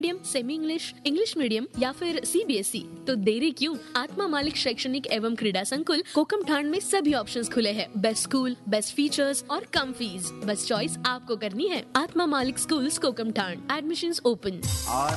Medium, semi English, English medium या फिर CBSE? तो देरी क्यों? आत्मा मालिक शैक्षणिक एवं क्रीड़ा संकुल कोकमठाण में सभी ऑप्शंस खुले हैं। बेस्ट स्कूल, बेस्ट फीचर्स और कम फीस। बस चॉइस आपको करनी है। आत्मा मालिक स्कूल्स कोकमठाण। Admissions open.